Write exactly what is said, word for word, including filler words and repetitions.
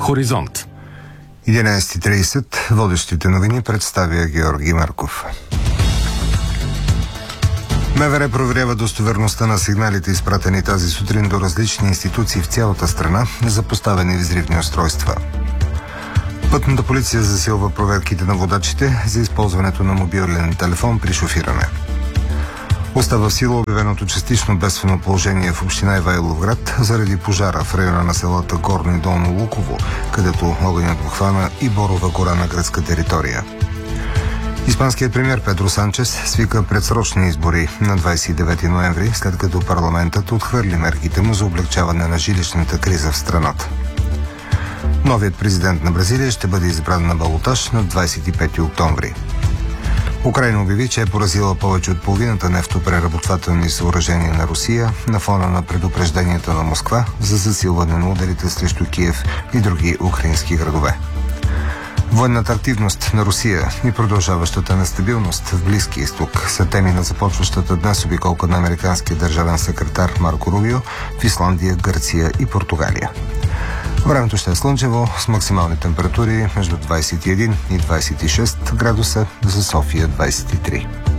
Хоризонт. единайсет и трийсет. Водещите новини представя Георги Марков. МВР проверява достоверността на сигналите, изпратени тази сутрин до различни институции в цялата страна за поставени взривни устройства. Пътната полиция засилва проверките на водачите за използването на мобилен телефон при шофиране. Остава в сила обявеното частично бедствено положение в община Ивайловград заради пожара в района на селата Горно и Долно Луково, където огънят обхвана и Борова гора на гръцка територия. Испанският премиер Педро Санчес свика предсрочни избори на двайсет и девети ноември, след като парламентът отхвърли мерките му за облегчаване на жилищната криза в страната. Новият президент на Бразилия ще бъде избран на балотаж на двайсет и пети октомври. Украйна обяви, че е поразила повече от половината нефтопреработвателни съоръжения на Русия на фона на предупрежденията на Москва за засилване на ударите срещу Киев и други украински градове. Военната активност на Русия и продължаващата нестабилност в Близкия изток са теми на започващата днес обиколка на американския държавен секретар Марко Рубио в Исландия, Гърция и Португалия. Времето ще е слънчево с максимални температури между двайсет и един и двайсет и шест градуса, за София двайсет и три.